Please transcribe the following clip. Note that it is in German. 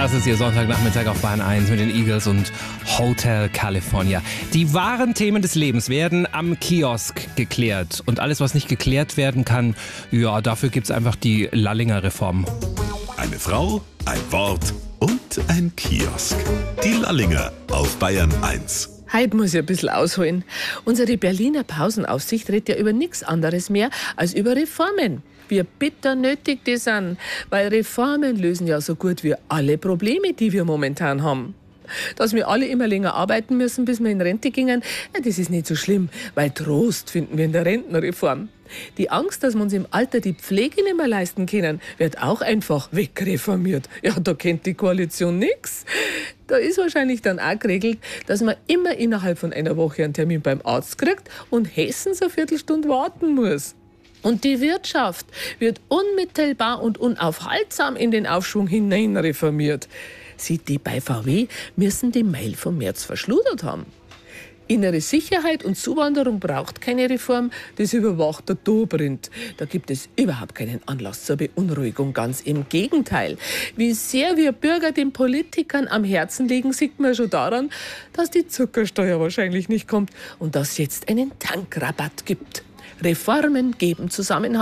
Das ist Ihr Sonntagnachmittag auf Bahn 1 mit den Eagles und Hotel California. Die wahren Themen des Lebens werden am Kiosk geklärt. Und alles, was nicht geklärt werden kann, ja, dafür gibt's einfach die Lallinger Reform. Eine Frau, ein Wort und ein Kiosk. Die Lallinger auf Bayern 1. Heute muss ich ein bisschen ausholen. Unsere Berliner Pausenaufsicht redet ja über nichts anderes mehr als über Reformen. Wie bitter nötig die sind, weil Reformen lösen ja so gut wie alle Probleme, die wir momentan haben. Dass wir alle immer länger arbeiten müssen, bis wir in Rente gingen, ja, das ist nicht so schlimm, weil Trost finden wir in der Rentenreform. Die Angst, dass wir uns im Alter die Pflege nicht mehr leisten können, wird auch einfach wegreformiert. Ja, da kennt die Koalition nichts. Da ist wahrscheinlich dann auch geregelt, dass man immer innerhalb von einer Woche einen Termin beim Arzt kriegt und Hessen so eine Viertelstunde warten muss. Und die Wirtschaft wird unmittelbar und unaufhaltsam in den Aufschwung hinein reformiert. Sieht die bei VW, müssen die Mail vom März verschludert haben. Innere Sicherheit und Zuwanderung braucht keine Reform, das überwacht der Dobrindt. Da gibt es überhaupt keinen Anlass zur Beunruhigung, ganz im Gegenteil. Wie sehr wir Bürger den Politikern am Herzen liegen, sieht man schon daran, dass die Zuckersteuer wahrscheinlich nicht kommt und dass es jetzt einen Tankrabatt gibt. Reformen geben Zusammenhalt.